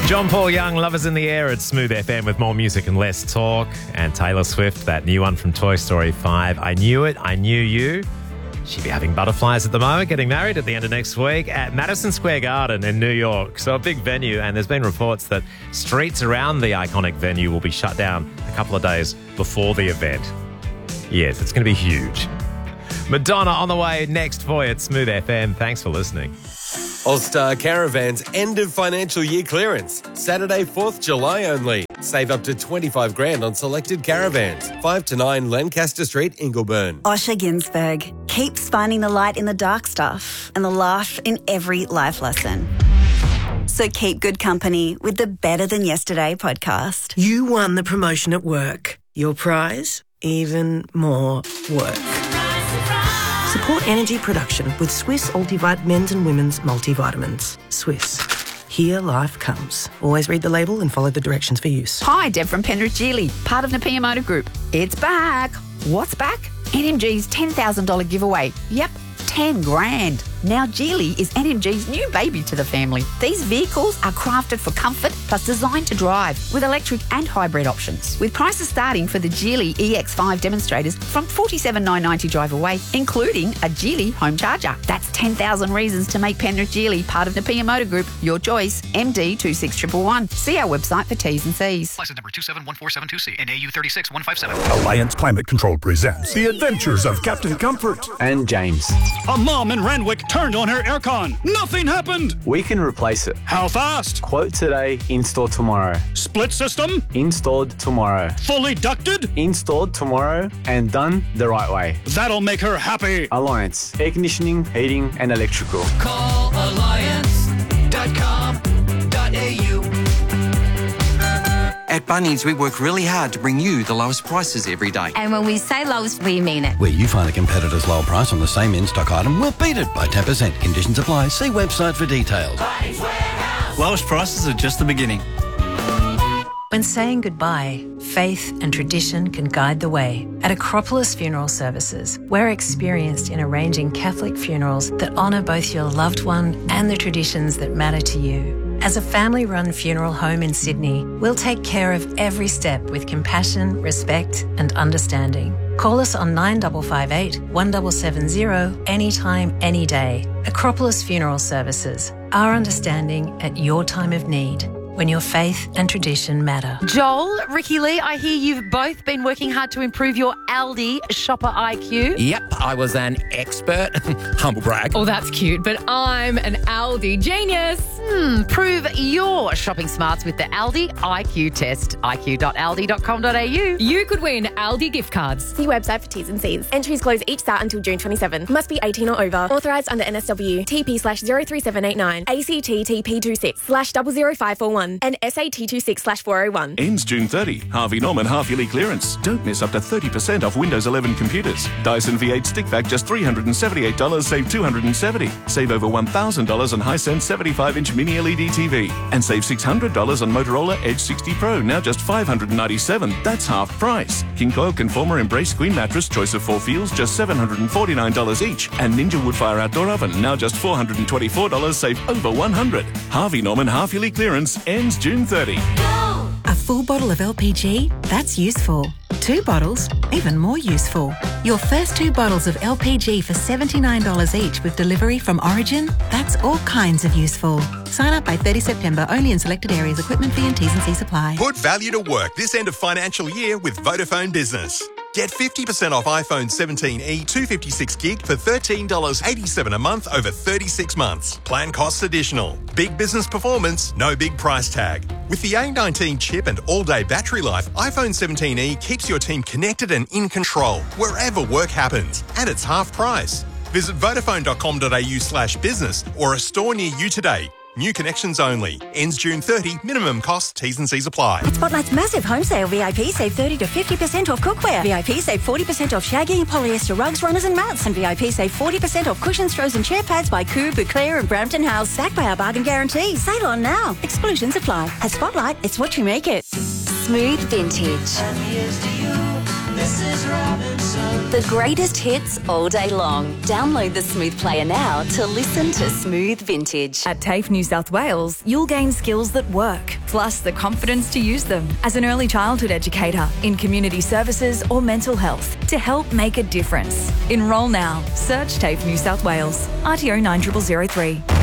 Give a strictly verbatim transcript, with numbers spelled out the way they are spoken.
John Paul Young, Lovers in the Air at Smooth F M with more music and less talk. And Taylor Swift, that new one from Toy Story five. I Knew It, I Knew You. She'll be having butterflies at the moment, getting married at the end of next week at Madison Square Garden in New York. So a big venue, and there's been reports that streets around the iconic venue will be shut down a couple of days before the event. Yes, it's going to be huge. Madonna on the way next for you at Smooth F M. Thanks for listening. All-Star Caravans end of financial year clearance. Saturday, fourth of July only. Save up to twenty-five grand on selected caravans. five to nine Lancaster Street, Ingleburn. Osher Ginsberg keeps finding the light in the dark stuff and the laugh in every life lesson. So keep good company with the Better Than Yesterday podcast. You won the promotion at work. Your prize? Even more work. Support energy production with Swiss Ultivite men's and women's multivitamins. Swiss. Here life comes. Always read the label and follow the directions for use. Hi, Deb from Penrith Geely, part of Napier Motor Group. It's back. What's back? N M G's ten thousand dollars giveaway. Yep, ten grand. Now Geely is N M G's new baby to the family. These vehicles are crafted for comfort plus designed to drive with electric and hybrid options. With prices starting for the Geely E X five demonstrators from forty-seven thousand nine hundred ninety drive away, including a Geely home charger. That's ten thousand reasons to make Penrith Geely part of Napier Motor Group your choice. M D two six one one one. See our website for T's and C's. License number two seven one four seven two C and A U three six one five seven. Alliance Climate Control presents The Adventures of Captain Comfort and James. A mom in Randwick turned on her aircon. Nothing happened. We can replace it. How fast? Quote today, install tomorrow. Split system? Installed tomorrow. Fully ducted? Installed tomorrow and done the right way. That'll make her happy. Alliance. Air conditioning, heating and electrical. Call alliance dot com dot a u. At Bunnings, we work really hard to bring you the lowest prices every day. And when we say lowest, we mean it. Where you find a competitor's lower price on the same in-stock item, we'll beat it by ten percent. Conditions apply. See website for details. Bunnings Warehouse. Lowest prices are just the beginning. When saying goodbye, faith and tradition can guide the way. At Acropolis Funeral Services, we're experienced in arranging Catholic funerals that honour both your loved one and the traditions that matter to you. As a family-run funeral home in Sydney, we'll take care of every step with compassion, respect and understanding. Call us on nine five five eight, one seven seven zero anytime, any day. Acropolis Funeral Services, our understanding at your time of need. When your faith and tradition matter. Joel, Ricky Lee, I hear you've both been working hard to improve your Aldi shopper I Q. Yep, I was an expert. Humble brag. Oh, that's cute, but I'm an Aldi genius. Hmm, prove your shopping smarts with the Aldi I Q test. I Q dot aldi dot com dot a u. You could win Aldi gift cards. See website for T's and C's. Entries close each start until June twenty-seventh. Must be eighteen or over. Authorised under N S W. T P slash zero three seven eight nine. A C T T P two six slash zero zero five four one. And S A T twenty-six slash four oh one. Ends June thirtieth. Harvey Norman half-yearly clearance. Don't miss up to thirty percent off Windows eleven computers. Dyson V eight stick vac just three hundred seventy-eight dollars, save two hundred seventy dollars. Save over one thousand dollars on Hisense seventy-five inch mini L E D T V. And save six hundred dollars on Motorola Edge sixty Pro, now just five hundred ninety-seven dollars. That's half price. King Coil Conformer Embrace Queen Mattress, choice of four feels, just seven hundred forty-nine dollars each. And Ninja Woodfire Outdoor Oven, now just four hundred twenty-four dollars, save over one hundred dollars. Harvey Norman half-yearly clearance ends June thirtieth. A full bottle of L P G? That's useful. Two bottles? Even more useful. Your first two bottles of L P G for seventy-nine dollars each with delivery from Origin? That's all kinds of useful. Sign up by thirtieth September only in selected areas. Equipment fee and T's and C's apply. Put value to work this end of financial year with Vodafone Business. Get fifty percent off iPhone seventeen e two hundred fifty-six gig for thirteen dollars eighty-seven a month over thirty-six months. Plan costs additional. Big business performance, no big price tag. With the A nineteen chip and all-day battery life, iPhone seventeen e keeps your team connected and in control wherever work happens. And it's half price. Visit vodafone dot com dot a u slash business or a store near you today. New connections only. Ends June thirtieth. Minimum cost. T's and C's apply. At Spotlight's massive home sale, V I P save thirty to fifty percent off cookware. V I P save forty percent off shaggy and polyester rugs, runners and mats. And V I P save forty percent off cushions, throws and chair pads by Coo, Bouclair and Brampton House. Backed by our bargain guarantee. Sale on now. Exclusions apply. At Spotlight, it's what you make it. Smooth Vintage. And here's to you, Miss Missus Robinson. The greatest hits all day long. Download the Smooth Player now to listen to Smooth Vintage. At TAFE New South Wales, you'll gain skills that work, plus the confidence to use them as an early childhood educator in community services or mental health to help make a difference. Enrol now. Search TAFE New South Wales. R T O nine zero zero zero three.